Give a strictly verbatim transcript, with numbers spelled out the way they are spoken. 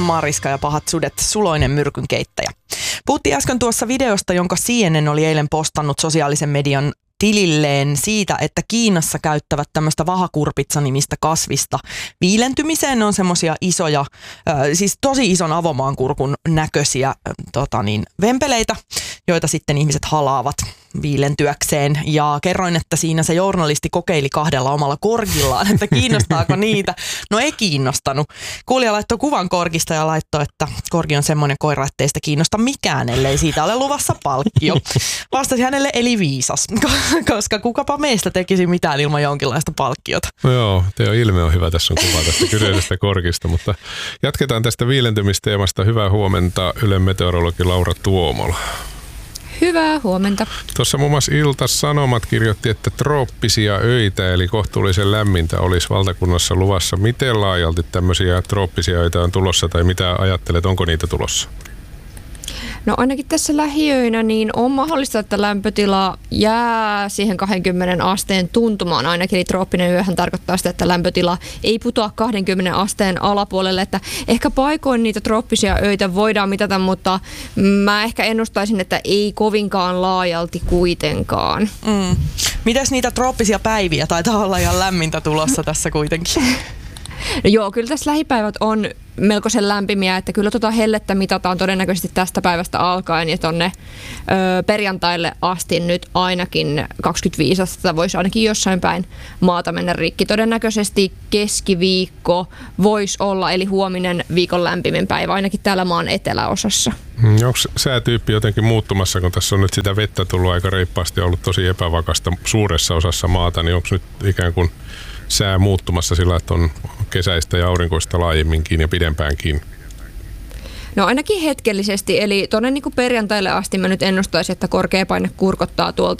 Mariska ja pahat sudet, suloinen myrkyn keittäjä. Puhuttiin äsken tuossa videosta, jonka C N N oli eilen postannut sosiaalisen median tililleen siitä, että Kiinassa käyttävät tämmöistä vahakurpitsa-nimistä kasvista viilentymiseen. Ne on semmoisia isoja, äh, siis tosi ison avomaankurkun näköisiä äh, tota niin, vempeleitä, joita sitten ihmiset halaavat viilentyäkseen. Ja kerroin, että siinä se journalisti kokeili kahdella omalla korkillaan, että kiinnostaako niitä. No ei kiinnostanut. Kuulija laittoi kuvan korkista ja laittoi, että korki on semmoinen koira, ettei sitä kiinnosta mikään, ellei siitä ole luvassa palkkio. Vastasi hänelle eli viisas, koska kukapa meistä tekisi mitään ilman jonkinlaista palkkiota. No joo, teidän ilme on hyvä. Tässä on kuva tästä kyseisestä korkista, mutta jatketaan tästä viilentymisteemasta. Hyvää huomenta, Ylen meteorologi Laura Tuomola. Hyvää huomenta. Tuossa muun muassa Ilta-Sanomat kirjoitti, että trooppisia öitä eli kohtuullisen lämmintä olisi valtakunnassa luvassa. Miten laajalti tämmöisiä trooppisia öitä on tulossa tai mitä ajattelet, onko niitä tulossa? No ainakin tässä lähiöinä niin on mahdollista, että lämpötila jää siihen kaksikymmentä asteen tuntumaan ainakin. Eli trooppinen yöhän tarkoittaa sitä, että lämpötila ei putoa kaksikymmentä asteen alapuolelle. Että ehkä paikoin niitä trooppisia öitä voidaan mitata, mutta mä ehkä ennustaisin, että ei kovinkaan laajalti kuitenkaan. Mm. Mitäs niitä trooppisia päiviä? Taitaa olla ihan lämmintä tulossa tässä kuitenkin. No joo, kyllä tässä lähipäivät on melkoisen lämpimiä, että kyllä tuota hellettä mitataan todennäköisesti tästä päivästä alkaen ja tonne ö, perjantaille asti nyt ainakin kaksikymmentäviisi astetta voisi ainakin jossain päin maata mennä rikki. Todennäköisesti keskiviikko voisi olla, eli huominen viikon lämpimin päivä ainakin täällä maan eteläosassa. Onko säätyyppi jotenkin muuttumassa, kun tässä on nyt sitä vettä tullut aika reippaasti ja ollut tosi epävakasta suuressa osassa maata, niin onko nyt ikään kuin sää muuttumassa sillä, että on kesäistä ja aurinkoista laajemminkin ja pidempäänkin? No ainakin hetkellisesti, eli tuonne niin kuin perjantaille asti mä nyt ennustaisin, että korkea paine kurkottaa tuolta